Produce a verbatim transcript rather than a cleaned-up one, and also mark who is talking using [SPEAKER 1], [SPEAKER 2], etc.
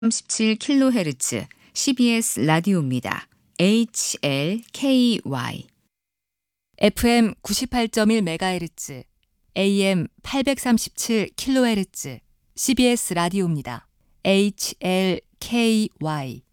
[SPEAKER 1] 삼십칠 킬로헤르츠 씨비에스 라디오입니다. 에이치엘케이와이
[SPEAKER 2] 에프엠 구십팔 점 일 메가헤르츠, 에이엠 팔백삼십칠 킬로헤르츠 씨비에스 라디오입니다. 에이치엘케이와이